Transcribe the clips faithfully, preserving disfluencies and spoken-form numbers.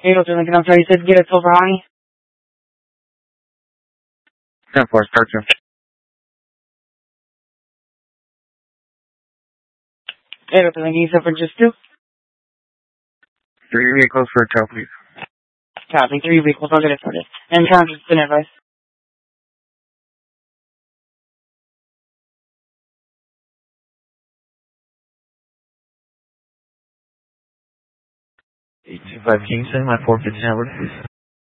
Hey, Doctor Lincoln, I'm sorry, you said get a toll for how many? ten four, start two. Hey, Doctor Lincoln, you said for just two? Three vehicles for a tow, please. Copy, three vehicles, I'll get it started. And count just an advice. eight two five Kingston, my four fifty number, please.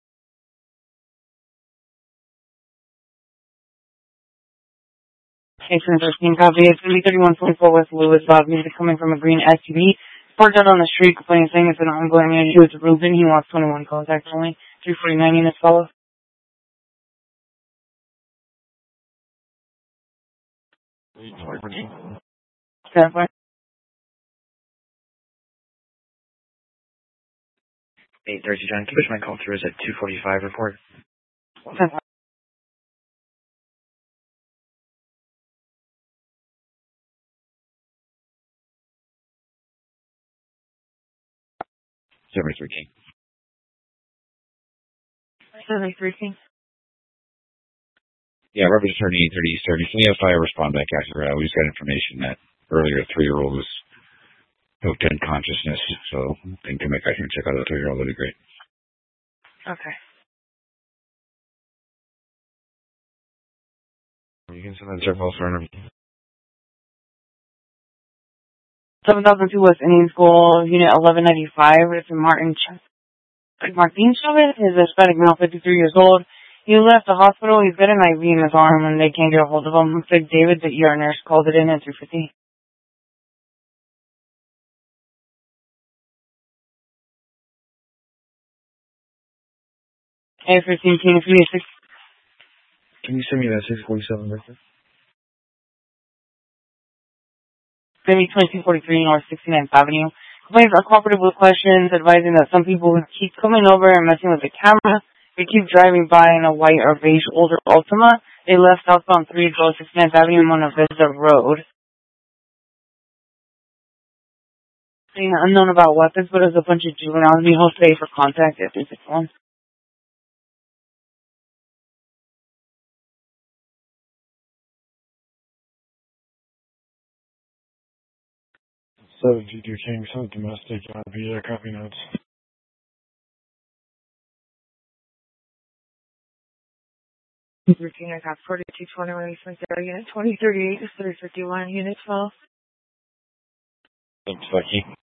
Hey, seven thirteen, copy. It's going to be thirty-one twenty-four West Lewis. Loud music coming from a green S U V. Parked out on the street, complaining, saying it's an ongoing issue with Ruben. He wants twenty-one contacts only. three forty-nine units follow. ten four. eight thirty John, push my call through is at two forty-five report. ten four. seventy-three King. seventy-three King. Yeah, Robert's attorney, eight thirty East thirty. Can you have fire respond back after uh, we just got information that earlier a three-year-old was hooked in consciousness, so they can come back here and check out the three-year-old. That'd be great. Okay. You can send that check calls for interview. seven thousand two West Indian School, Unit eleven ninety-five. It's Martin Ch- Martin Chavez. He's a Hispanic male, fifty-three years old. He left the hospital. He's got an I V in his arm, and they can't get a hold of him. Looks like David, the E R nurse, called it in at three fifty. A fifteen King, if you need six. Can you send me that six forty-seven record? Maybe twenty-two forty-three North sixty-ninth Avenue. Complaints are cooperative with questions, advising that some people keep coming over and messing with the camera. They keep driving by in a white or beige older Altima. They left southbound three North sixty-ninth Avenue on a Vista Road. Being unknown about weapons, but there's a bunch of juveniles being held today for contact at three sixty-one. seven two two King, some domestic, uh, via copy notes. Routine, I got forty-two twenty-one East Montero, Unit twenty thirty-eight to three fifty-one, Unit twelve. Thanks, Lucky.